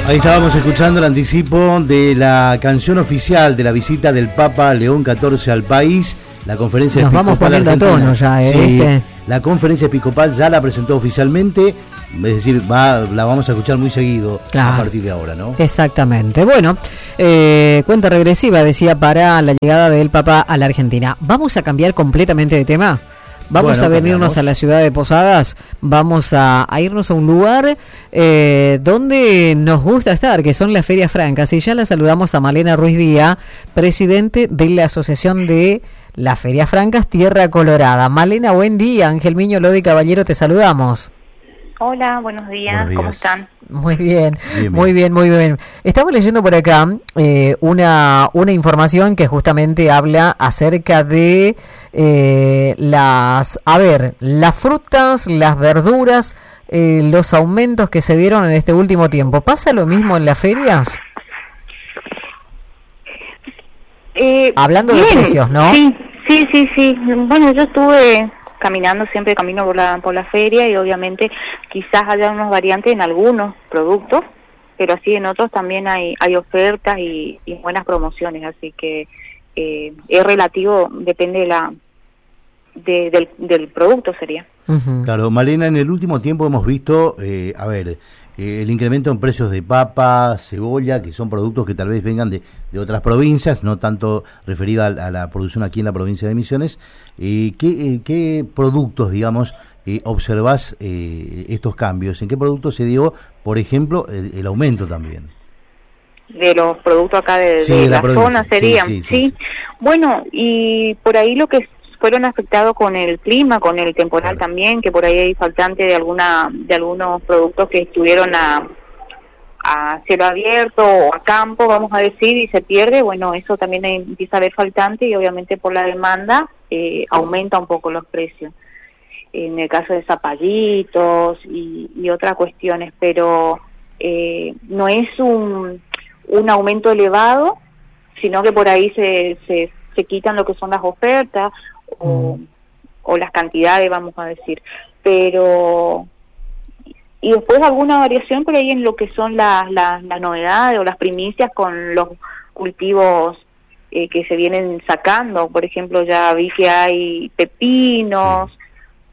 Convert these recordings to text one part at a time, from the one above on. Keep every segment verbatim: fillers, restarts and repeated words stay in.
Ahí estábamos escuchando el anticipo de la canción oficial de la visita del Papa León catorce al país, la conferencia Nos episcopal vamos poniendo a argentina. tono ya, ¿eh? Sí, ¿Viste? la conferencia episcopal ya la presentó oficialmente, es decir, va, la vamos a escuchar muy seguido Claro. a partir de ahora, ¿no? Exactamente. Bueno, eh, cuenta regresiva, decía, para la llegada del Papa a la Argentina. ¿Vamos a cambiar completamente de tema? Vamos Bueno, a venirnos cambiamos. a la ciudad de Posadas, vamos a, a irnos a un lugar eh, donde nos gusta estar, que son las Ferias Francas. Y ya la saludamos a Malena Ruiz Díaz, presidente de la Asociación de las Ferias Francas Tierra Colorada. Malena, buen día. Ángel Miño, Lodi Caballero, te saludamos. Hola, buenos días, Buenos días. ¿cómo están? Muy bien, Bien, muy bien, muy bien. Estamos leyendo por acá eh, una, una información que justamente habla acerca de eh, las, a ver, las frutas, las verduras, eh, los aumentos que se dieron en este último tiempo. ¿Pasa lo mismo en las ferias? Eh, Hablando de bien, precios, ¿no? Sí, sí, sí, sí. Bueno, yo estuve caminando, siempre camino por la, por la feria y obviamente quizás haya unas variantes en algunos productos, pero así en otros también hay, hay ofertas y, y buenas promociones, así que eh, es relativo, depende de la de, del, del producto sería. Uh-huh. Claro, Malena, en el último tiempo hemos visto, eh, a ver, eh, el incremento en precios de papa, cebolla, que son productos que tal vez vengan de, de otras provincias, no tanto referida a, a la producción aquí en la provincia de Misiones. Eh, ¿qué, eh, ¿Qué productos, digamos, eh, observás eh, estos cambios? ¿En qué productos se dio, por ejemplo, el, el aumento también? De los productos acá de, Sí, de de la la, provincia. zona serían, Sí, sí, sí, sí, sí. Bueno, y por ahí lo que fueron afectados con el clima, con el temporal Claro. también, que por ahí hay faltante de alguna de algunos productos que estuvieron a, a cielo abierto o a campo, vamos a decir, y se pierde, bueno, eso también empieza a haber faltante y obviamente por la demanda eh, aumenta un poco los precios. En el caso de zapallitos y, y otras cuestiones, pero eh, no es un, un aumento elevado, sino que por ahí se, se, se quitan lo que son las ofertas o, mm. o las cantidades, vamos a decir, pero y después alguna variación por ahí en lo que son las, las, las novedades o las primicias con los cultivos eh, que se vienen sacando. Por ejemplo, ya vi que hay pepinos, sí.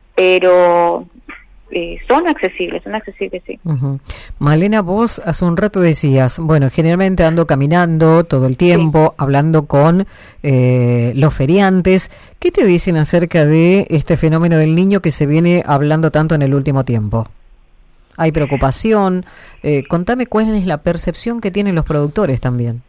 pero eh, son accesibles, son accesibles, sí. Uh-huh. Malena, vos hace un rato decías, bueno, generalmente ando caminando todo el tiempo, sí. hablando con eh, los feriantes. ¿Qué te dicen acerca de este fenómeno del niño que se viene hablando tanto en el último tiempo? ¿Hay preocupación? Eh, contame cuál es la percepción que tienen los productores también.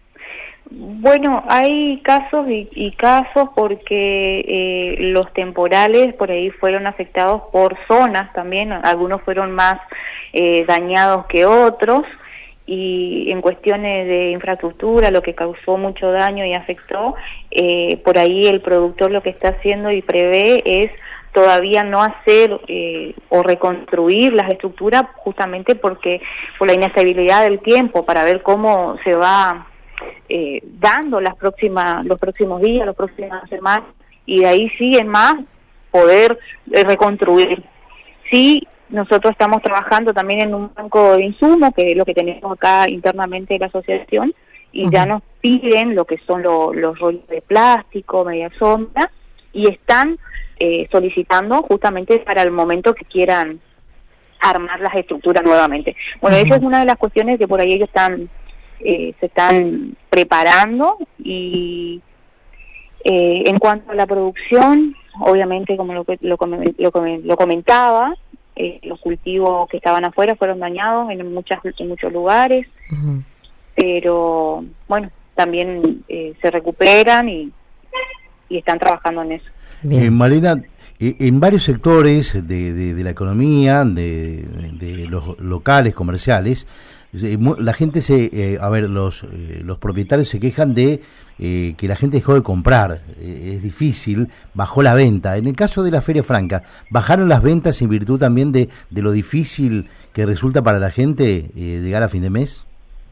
Bueno, hay casos y, y casos porque eh, los temporales por ahí fueron afectados por zonas también, algunos fueron más eh, dañados que otros, y en cuestiones de infraestructura, lo que causó mucho daño y afectó, eh, por ahí el productor lo que está haciendo y prevé es todavía no hacer eh, o reconstruir las estructuras, justamente porque por la inestabilidad del tiempo, para ver cómo se va Eh, dando las próximas los próximos días, las próximas semanas, y de ahí sí en más poder eh, reconstruir. Sí, nosotros estamos trabajando también en un banco de insumos, que es lo que tenemos acá internamente de la asociación, y uh-huh. ya nos piden lo que son lo, los rollos de plástico, media sombra, y están eh, solicitando justamente para el momento que quieran armar las estructuras nuevamente. Bueno, uh-huh. esa es una de las cuestiones que por ahí ellos están Eh, se están preparando. Y eh, en cuanto a la producción, obviamente, como lo, lo, lo, lo comentaba, eh, los cultivos que estaban afuera fueron dañados en, muchas, en muchos lugares, uh-huh. pero bueno, también eh, se recuperan y, y están trabajando en eso. Eh, Malena, eh, en varios sectores de, de, de la economía, de, de los locales comerciales, la gente se, eh, a ver, los eh, los propietarios se quejan de eh, que la gente dejó de comprar, eh, es difícil, bajó la venta. En el caso de la Feria Franca, ¿bajaron las ventas en virtud también de, de lo difícil que resulta para la gente eh, llegar a fin de mes?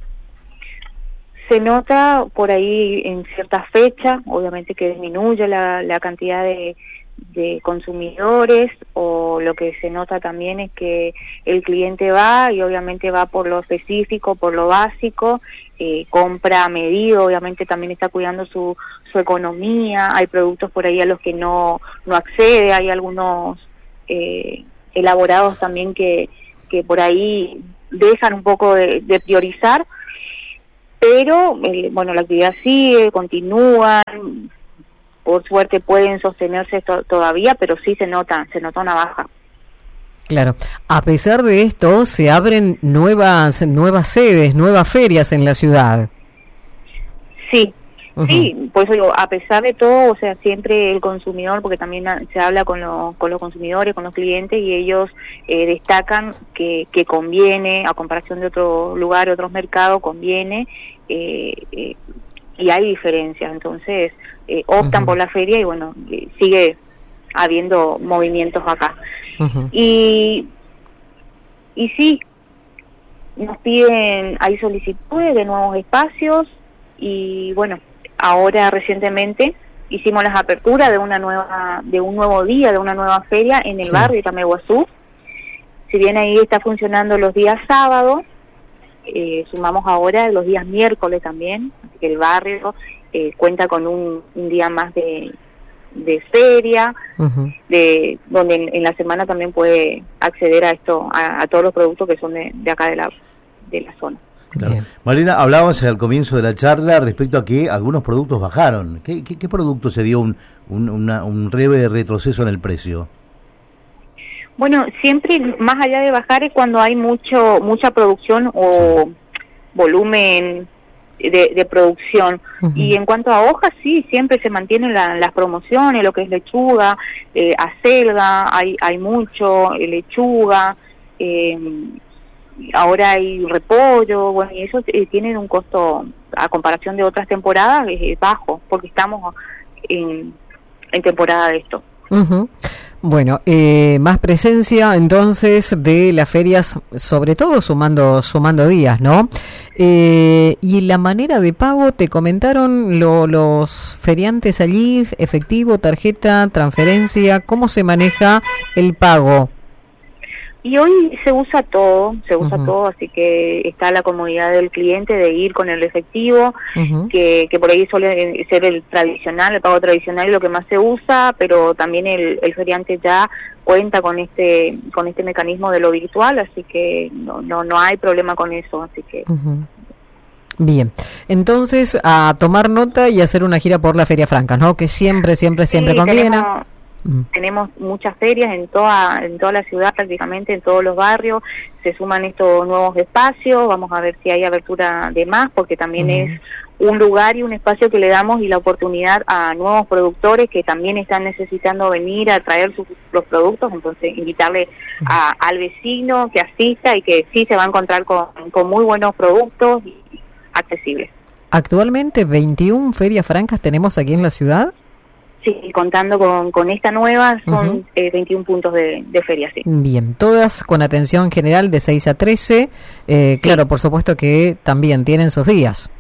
Se nota por ahí en ciertas fechas, obviamente que disminuye la, la cantidad de, de consumidores, o lo que se nota también es que el cliente va y obviamente va por lo específico, por lo básico, eh, compra a medida, obviamente también está cuidando su, su economía. Hay productos por ahí a los que no, no accede, hay algunos eh, elaborados también que, que por ahí dejan un poco de, de priorizar, pero eh, bueno, la actividad sigue, continúa. Por suerte pueden sostenerse to- todavía, pero sí se nota, se nota una baja. Claro. A pesar de esto, se abren nuevas nuevas sedes, nuevas ferias en la ciudad. Sí, uh-huh. sí, por eso digo, a pesar de todo, o sea, siempre el consumidor, porque también se habla con, lo, con los consumidores, con los clientes, y ellos eh, destacan que, que conviene, a comparación de otro lugar, otros mercados, conviene, eh, eh, y hay diferencias, entonces eh, optan uh-huh. por la feria y bueno, eh, sigue habiendo movimientos acá. Uh-huh. Y, y sí, nos piden, hay solicitudes de nuevos espacios, y bueno, ahora recientemente hicimos las aperturas de una nueva, de un nuevo día, de una nueva feria en el sí. barrio de Tameguazú. Si bien ahí está funcionando los días sábados, eh, sumamos ahora los días miércoles también, así que el barrio eh, cuenta con un, un día más de, de feria, uh-huh. de donde en, en la semana también puede acceder a esto, a, a todos los productos que son de, de acá de la, de la zona. Claro. Malena, hablábamos al comienzo de la charla respecto a que algunos productos bajaron. ¿Qué, qué, qué producto se dio un, un, una, un breve retroceso en el precio? Bueno, siempre más allá de bajar es cuando hay mucho mucha producción o sí. volumen de, de producción. Uh-huh. Y en cuanto a hojas, sí, siempre se mantienen la, las promociones, lo que es lechuga, eh, acelga, hay, hay mucho, eh, lechuga, eh, ahora hay repollo, bueno, y eso eh, tienen un costo, a comparación de otras temporadas, eh, bajo, porque estamos en, en temporada de esto. Uh-huh. Bueno, eh, más presencia entonces de las ferias, sobre todo sumando sumando días, ¿no? Eh, y la manera de pago, te comentaron lo, los feriantes allí, efectivo, tarjeta, transferencia, ¿cómo se maneja el pago? Y hoy se usa todo, se usa uh-huh. todo, así que está la comodidad del cliente de ir con el efectivo, uh-huh. que, que por ahí suele ser el tradicional, el pago tradicional es lo que más se usa, pero también el, el feriante ya cuenta con este con este mecanismo de lo virtual, así que no no, no hay problema con eso, así que... Uh-huh. Bien, entonces a tomar nota y hacer una gira por la Feria Franca, ¿no? Que siempre, siempre, siempre sí, conviene. Tenemos... Mm. Tenemos muchas ferias en toda en toda la ciudad, prácticamente en todos los barrios, se suman estos nuevos espacios, vamos a ver si hay abertura de más, porque también mm. es un lugar y un espacio que le damos y la oportunidad a nuevos productores que también están necesitando venir a traer sus, los productos, entonces invitarle mm. a, al vecino que asista y que sí se va a encontrar con, con muy buenos productos y accesibles. Actualmente veintiuna ferias francas tenemos aquí en la ciudad. Sí, contando con, con esta nueva, son uh-huh. eh, veintiún puntos de, de feria, sí. Bien, todas con atención general de seis a trece, eh, sí. Claro, por supuesto que también tienen sus días.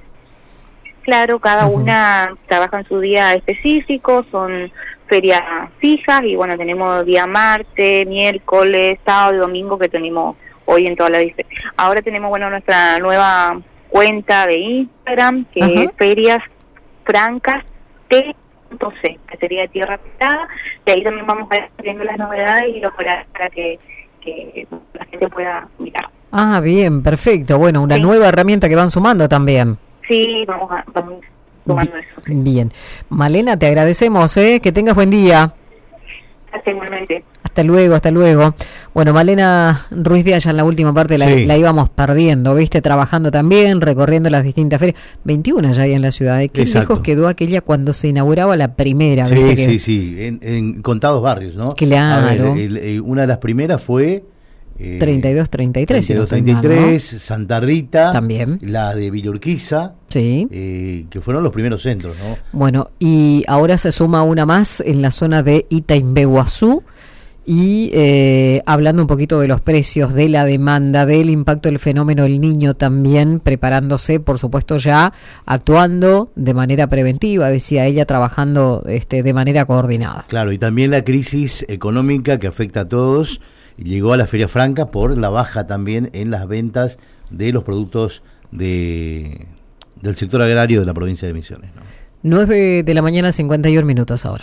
Claro, cada uh-huh. una trabaja en su día específico, son ferias fijas, y bueno, tenemos día martes, miércoles, sábado y domingo que tenemos hoy en toda la distrito. Ahora tenemos, bueno, nuestra nueva cuenta de Instagram, que uh-huh. es Ferias Francas T. C, que sería de tierra pisada, y ahí también vamos a ir viendo las novedades y los horarios para que, que la gente pueda mirar. Ah, bien, perfecto. Bueno, una sí. nueva herramienta que van sumando también. Sí, vamos, a, vamos sumando bien, eso. Sí. Bien. Malena, te agradecemos, ¿eh? Que tengas buen día. Hasta igualmente. Hasta luego, hasta luego. Bueno, Malena Ruiz Díaz, ya en la última parte la, sí. la íbamos perdiendo, ¿viste? Trabajando también, recorriendo las distintas ferias. veintiuna ya hay en la ciudad. ¿eh? Qué Exacto. lejos quedó aquella cuando se inauguraba la primera. Sí, ¿viste? sí, que... sí, en, en contados barrios, ¿no? Claro. A ver, el, el, una de las primeras fue... Eh, treinta y dos treinta y tres. treinta y dos treinta y tres, ¿no? Santa Rita. También. La de Villa Urquiza. Sí. Eh, que fueron los primeros centros, ¿no? Bueno, y ahora se suma una más en la zona de Itaimbeguazú. y eh, hablando un poquito de los precios, de la demanda, del impacto del fenómeno El Niño también, preparándose, por supuesto ya actuando de manera preventiva, decía ella, trabajando este, de manera coordinada. Claro, y también la crisis económica que afecta a todos, llegó a la Feria Franca por la baja también en las ventas de los productos de del sector agrario de la provincia de Misiones, ¿no? nueve de la mañana, cincuenta y un minutos ahora.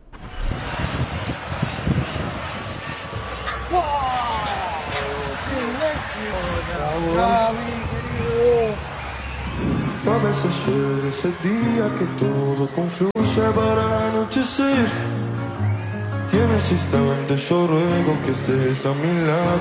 A veces llega ese día que todo confluye para anochecer, y en ese instante yo ruego que estés a mi lado.